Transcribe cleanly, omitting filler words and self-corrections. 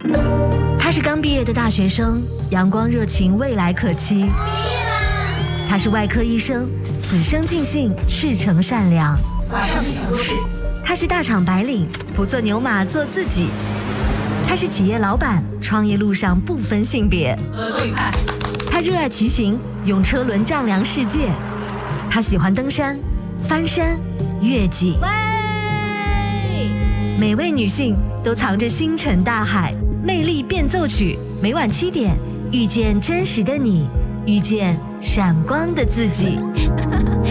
他是刚毕业的大学生，阳光热情，未来可期。他是外科医生，此生尽兴，赤诚善良。他是大厂白领，不做牛马，做自己。他是企业老板，创业路上不分性别。 合作愉快。 他热爱骑行，用车轮丈量世界。他喜欢登山、翻山、越岭。每位女性都藏着星辰大海，魅力变奏曲。每晚7点，遇见真实的你，遇见闪光的自己。